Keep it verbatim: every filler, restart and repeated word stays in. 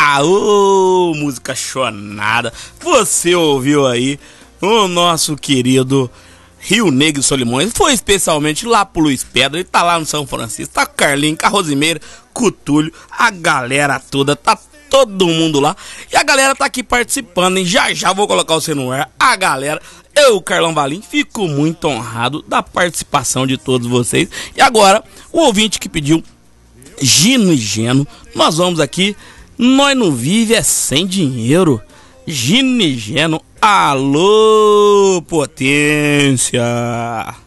Ah, ô, música chonada. Você ouviu aí o nosso querido Rio Negro e Solimões. Foi especialmente lá pro Luiz Pedro. Ele tá lá no São Francisco. Tá com o Carlinho, com a Rosimeira, com o Túlio, a galera toda. Tá todo mundo lá. E a galera tá aqui participando, hein? Já já vou colocar você no ar. A galera, eu, Carlão Valim, fico muito honrado da participação de todos vocês. E agora, o ouvinte que pediu Gino e Geno, nós vamos aqui. Nós não vive é sem dinheiro. Gino e Geno, alô, potência.